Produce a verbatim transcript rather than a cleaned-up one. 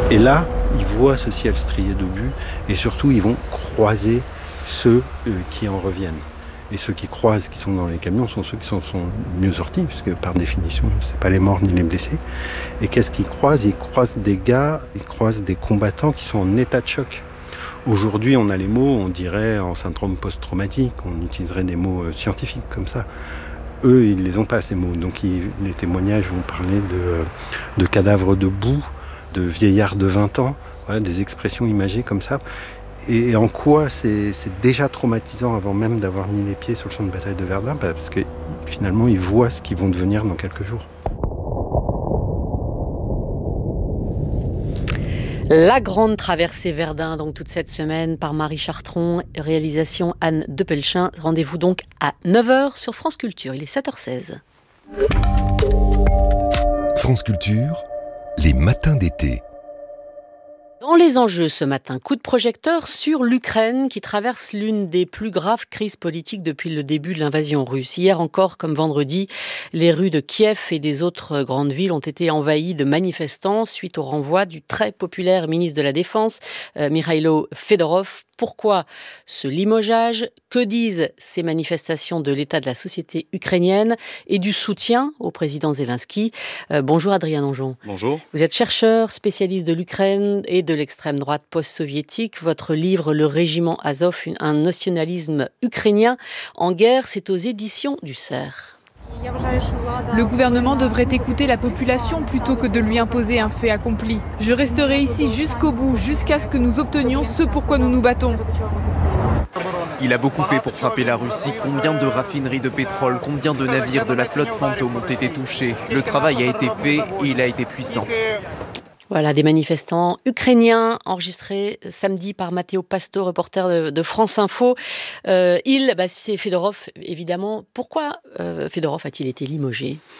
Et là, ils voient ce ciel strié d'obus et surtout, ils vont croiser ceux euh, qui en reviennent. Et ceux qui croisent, qui sont dans les camions, sont ceux qui sont, sont mieux sortis, puisque par définition, c'est pas les morts ni les blessés. Et qu'est-ce qu'ils croisent ? Ils croisent des gars, ils croisent des combattants qui sont en état de choc. Aujourd'hui, on a les mots, on dirait en syndrome post-traumatique, on utiliserait des mots euh, scientifiques comme ça. Eux, ils les ont pas, ces mots. Donc ils, les témoignages vont parler de, de cadavres debout, de vieillards de vingt ans, voilà, des expressions imagées comme ça. Et en quoi c'est, c'est déjà traumatisant avant même d'avoir mis les pieds sur le champ de bataille de Verdun, parce que finalement ils voient ce qu'ils vont devenir dans quelques jours. La grande traversée Verdun, donc toute cette semaine, par Marie Chartron, réalisation Anne Depelchin. Rendez-vous donc à neuf heures sur France Culture, il est sept heures seize. France Culture, les matins d'été. Dans les enjeux ce matin, coup de projecteur sur l'Ukraine qui traverse l'une des plus graves crises politiques depuis le début de l'invasion russe. Hier encore, comme vendredi, les rues de Kiev et des autres grandes villes ont été envahies de manifestants suite au renvoi du très populaire ministre de la Défense, euh, Mikhailo Fedorov. Pourquoi ce limogeage ? Que disent ces manifestations de l'état de la société ukrainienne et du soutien au président Zelensky ? euh, Bonjour Adrien Donjon. Bonjour. Vous êtes chercheur, spécialiste de l'Ukraine et de l'extrême droite post-soviétique. Votre livre « Le régiment Azov, un nationalisme ukrainien en guerre », c'est aux éditions du Cerf. Le gouvernement devrait écouter la population plutôt que de lui imposer un fait accompli. Je resterai ici jusqu'au bout, jusqu'à ce que nous obtenions ce pourquoi nous nous battons. Il a beaucoup fait pour frapper la Russie. Combien de raffineries de pétrole, combien de navires de la flotte fantôme ont été touchés ? Le travail a été fait et il a été puissant. Voilà, des manifestants ukrainiens enregistrés samedi par Matteo Pasto, reporter de, de France Info. Euh, il, bah, c'est Fedorov, évidemment. Pourquoi euh, Fedorov a-t-il été limogé ?